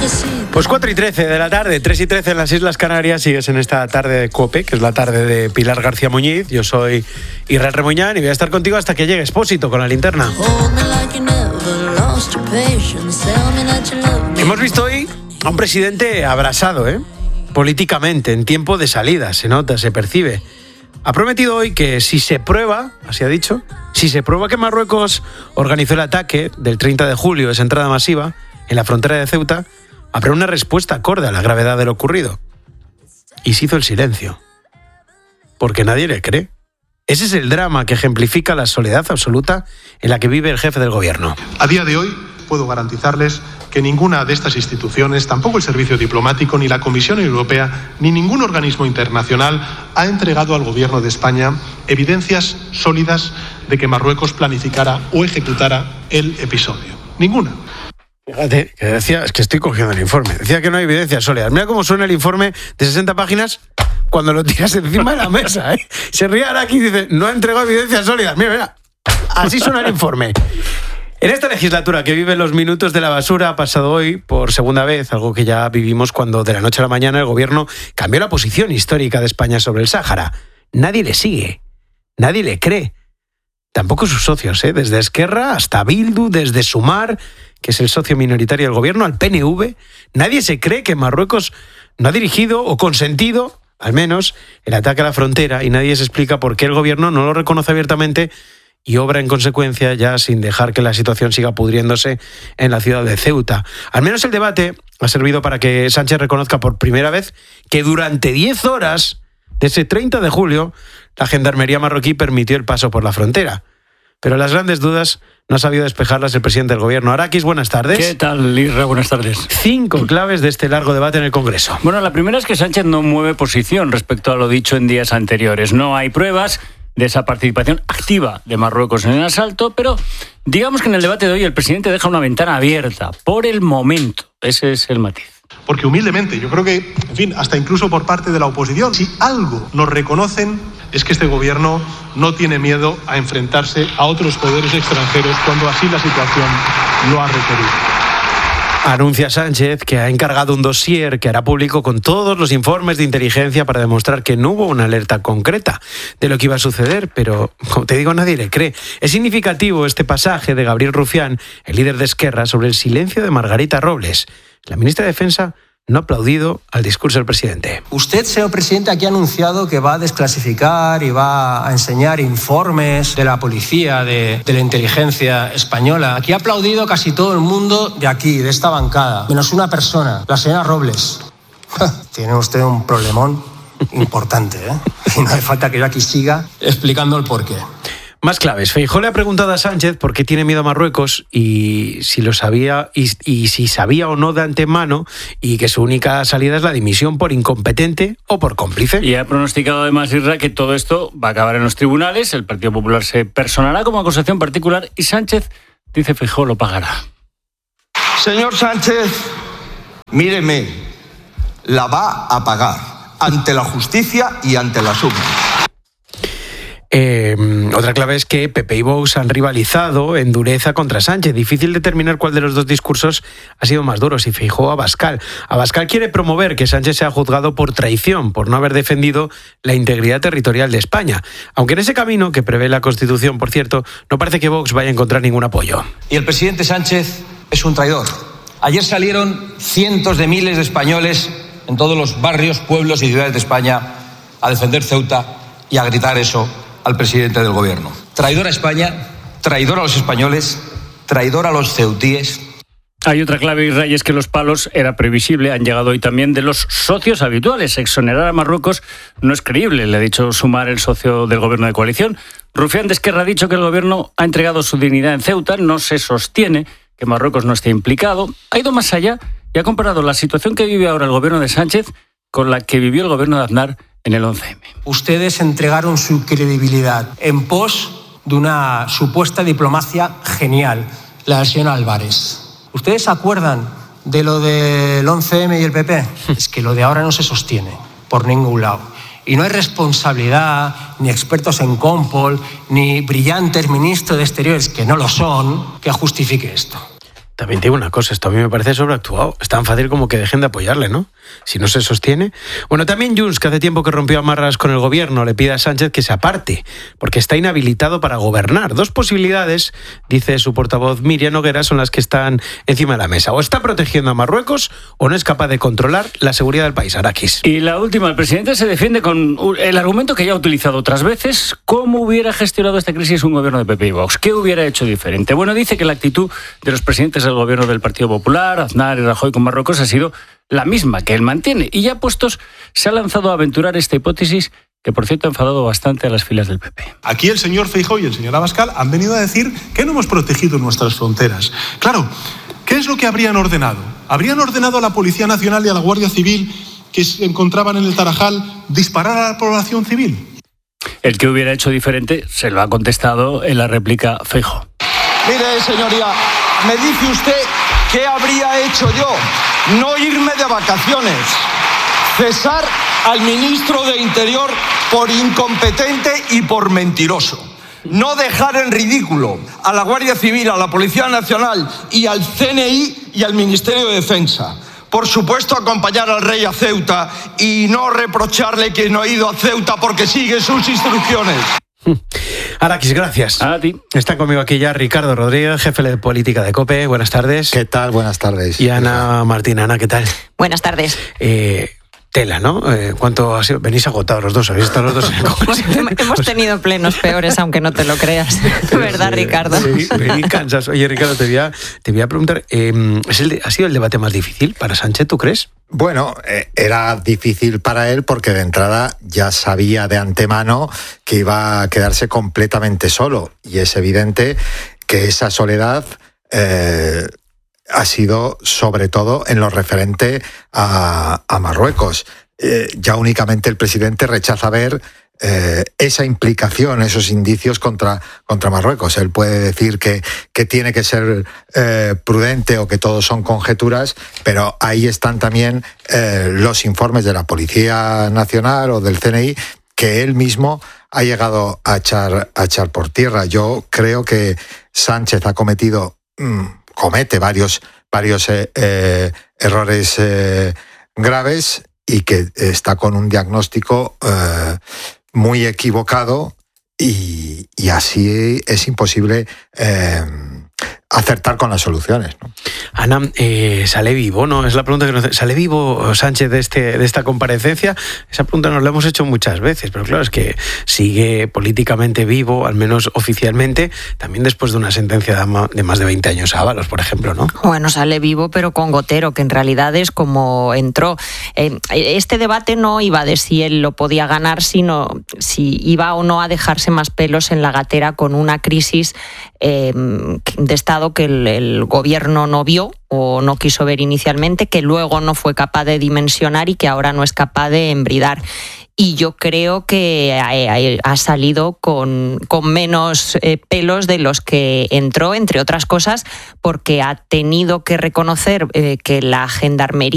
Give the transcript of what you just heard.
Pues 4:13 de la tarde, 3:13 en las Islas Canarias. Sigues en esta tarde de COPE, que es la tarde de Pilar García Muñiz. Yo soy Israel Remuñán y voy a estar contigo hasta que llegue Expósito con la linterna. Hemos visto hoy a un presidente abrasado, políticamente, en tiempo de salida. Se nota, se percibe. Ha prometido hoy que si se prueba, así ha dicho, si se prueba que Marruecos organizó el ataque del 30 de julio, esa entrada masiva, en la frontera de Ceuta, habrá una respuesta acorde a la gravedad de lo ocurrido. Y se hizo el silencio. Porque nadie le cree. Ese es el drama que ejemplifica la soledad absoluta en la que vive el jefe del gobierno. A día de hoy puedo garantizarles que ninguna de estas instituciones, tampoco el Servicio Diplomático, ni la Comisión Europea, ni ningún organismo internacional ha entregado al gobierno de España evidencias sólidas de que Marruecos planificara o ejecutara el episodio. Ninguna. Fíjate, que decía, es que estoy cogiendo el informe, decía que no hay evidencias sólidas. Mira cómo suena el informe de 60 páginas cuando lo tiras encima de la mesa, Se ríe ahora aquí y dice, no ha entregado evidencias sólidas. Mira, así suena el informe. En esta legislatura que vive los minutos de la basura ha pasado hoy por segunda vez algo que ya vivimos cuando de la noche a la mañana el gobierno cambió la posición histórica de España sobre el Sáhara. Nadie le sigue, nadie le cree. Tampoco sus socios, desde Esquerra hasta Bildu, desde Sumar, que es el socio minoritario del gobierno, al PNV. Nadie se cree que Marruecos no ha dirigido o consentido, al menos, el ataque a la frontera, y nadie se explica por qué el gobierno no lo reconoce abiertamente y obra en consecuencia, ya sin dejar que la situación siga pudriéndose en la ciudad de Ceuta. Al menos el debate ha servido para que Sánchez reconozca por primera vez que durante 10 horas de ese 30 de julio la gendarmería marroquí permitió el paso por la frontera. Pero las grandes dudas no ha sabido despejarlas el presidente del gobierno. Arakis, buenas tardes. ¿Qué tal, Isra? Buenas tardes. 5 claves de este largo debate en el Congreso. Bueno, la primera es que Sánchez no mueve posición respecto a lo dicho en días anteriores. No hay pruebas de esa participación activa de Marruecos en el asalto, pero digamos que en el debate de hoy el presidente deja una ventana abierta, por el momento. Ese es el matiz. Porque humildemente, yo creo que, hasta incluso por parte de la oposición, si algo nos reconocen es que este gobierno no tiene miedo a enfrentarse a otros poderes extranjeros cuando así la situación lo ha requerido. Anuncia Sánchez que ha encargado un dossier que hará público con todos los informes de inteligencia para demostrar que no hubo una alerta concreta de lo que iba a suceder, pero, como te digo, nadie le cree. Es significativo este pasaje de Gabriel Rufián, el líder de Esquerra, sobre el silencio de Margarita Robles. La ministra de Defensa no ha aplaudido al discurso del presidente. Usted, señor presidente, aquí ha anunciado que va a desclasificar y va a enseñar informes de la policía, de la inteligencia española. Aquí ha aplaudido casi todo el mundo de aquí, de esta bancada, menos una persona, la señora Robles. Tiene usted un problemón importante, Y no hace falta que yo aquí siga explicando el porqué. Más claves. Feijóo le ha preguntado a Sánchez por qué tiene miedo a Marruecos y si lo sabía y si sabía o no de antemano, y que su única salida es la dimisión por incompetente o por cómplice. Y ha pronosticado además, Isra, que todo esto va a acabar en los tribunales, el Partido Popular se personará como acusación particular y Sánchez, dice Feijóo, lo pagará. Señor Sánchez, míreme, la va a pagar ante la justicia y ante las urnas. Otra clave es que PP y Vox han rivalizado en dureza contra Sánchez. Difícil determinar cuál de los dos discursos ha sido más duro, si Feijóo o Abascal. Abascal quiere promover que Sánchez sea juzgado por traición, por no haber defendido la integridad territorial de España. Aunque en ese camino, que prevé la Constitución, por cierto, no parece que Vox vaya a encontrar ningún apoyo. Y el presidente Sánchez es un traidor. Ayer salieron cientos de miles de españoles en todos los barrios, pueblos y ciudades de España a defender Ceuta y a gritar eso al presidente del gobierno. Traidor a España, traidor a los españoles, traidor a los ceutíes. Hay otra clave, Israel, y es que los palos, era previsible, han llegado hoy también de los socios habituales. Exonerar a Marruecos no es creíble, le ha dicho Sumar, el socio del gobierno de coalición. Rufián de Esquerra ha dicho que el gobierno ha entregado su dignidad en Ceuta, no se sostiene que Marruecos no esté implicado. Ha ido más allá y ha comparado la situación que vive ahora el gobierno de Sánchez con la que vivió el gobierno de Aznar en el 11M. Ustedes entregaron su credibilidad en pos de una supuesta diplomacia genial, la del señor Álvarez. ¿Ustedes se acuerdan de lo del 11M y el PP? Es que lo de ahora no se sostiene por ningún lado. Y no hay responsabilidad, ni expertos en Compol, ni brillantes ministros de Exteriores, que no lo son, que justifique esto. También te digo una cosa, esto a mí me parece sobreactuado. Es tan fácil como que dejen de apoyarle, ¿no? Si no se sostiene. Bueno, también Junts, que hace tiempo que rompió amarras con el gobierno, le pide a Sánchez que se aparte, porque está inhabilitado para gobernar. 2 posibilidades, dice su portavoz Míriam Noguera, son las que están encima de la mesa. O está protegiendo a Marruecos o no es capaz de controlar la seguridad del país. Arakis. Y la última, el presidente se defiende con el argumento que ya ha utilizado otras veces. ¿Cómo hubiera gestionado esta crisis un gobierno de PP y Vox? ¿Qué hubiera hecho diferente? Bueno, dice que la actitud de los presidentes del gobierno del Partido Popular, Aznar y Rajoy con Marruecos, ha sido la misma que él mantiene. Y ya puestos, se ha lanzado a aventurar esta hipótesis que, por cierto, ha enfadado bastante a las filas del PP. Aquí el señor Feijóo y el señor Abascal han venido a decir que no hemos protegido nuestras fronteras. Claro, ¿qué es lo que habrían ordenado? Habrían ordenado a la Policía Nacional y a la Guardia Civil que se encontraban en el Tarajal disparar a la población civil. El que hubiera hecho diferente se lo ha contestado en la réplica Feijóo. Mire, señoría, me dice usted qué habría hecho yo. No irme de vacaciones. Cesar al ministro de Interior por incompetente y por mentiroso. No dejar en ridículo a la Guardia Civil, a la Policía Nacional y al CNI y al Ministerio de Defensa. Por supuesto, acompañar al rey a Ceuta y no reprocharle que no ha ido a Ceuta porque sigue sus instrucciones. Arakis, gracias. A ti. Está conmigo aquí ya Ricardo Rodríguez, jefe de política de COPE. Buenas tardes. ¿Qué tal? Buenas tardes. Y Ana Martín. Ana, ¿qué tal? Buenas tardes. Tela, ¿no? ¿Cuánto ha sido? Venís agotados los dos, habéis estado los dos en el Congreso. Hemos tenido plenos peores, aunque no te lo creas. ¿Verdad, Ricardo? Sí, venís cansados. Oye, Ricardo, te voy a preguntar, ¿ha sido el debate más difícil para Sánchez, tú crees? Bueno, era difícil para él porque de entrada ya sabía de antemano que iba a quedarse completamente solo. Y es evidente que esa soledad ha sido sobre todo en lo referente a Marruecos. Ya únicamente el presidente rechaza ver esa implicación, esos indicios contra Marruecos. Él puede decir que tiene que ser prudente o que todos son conjeturas, pero ahí están también los informes de la Policía Nacional o del CNI que él mismo ha llegado a echar por tierra. Yo creo que Sánchez ha comete varios errores graves y que está con un diagnóstico muy equivocado y así es imposible acertar con las soluciones, ¿no? Ana, ¿sale vivo, no? Es la pregunta que nos hace. ¿Sale vivo Sánchez de esta comparecencia? Esa pregunta nos la hemos hecho muchas veces, pero claro, es que sigue políticamente vivo, al menos oficialmente, también después de una sentencia de más de 20 años a Ábalos, por ejemplo, ¿no? Bueno, sale vivo, pero con gotero, que en realidad es como entró. Este debate no iba de si él lo podía ganar, sino si iba o no a dejarse más pelos en la gatera con una crisis de Estado que el gobierno no vio o no quiso ver inicialmente, que luego no fue capaz de dimensionar y que ahora no es capaz de embridar. Y yo creo que ha salido con menos pelos de los que entró, entre otras cosas, porque ha tenido que reconocer que la gendarmería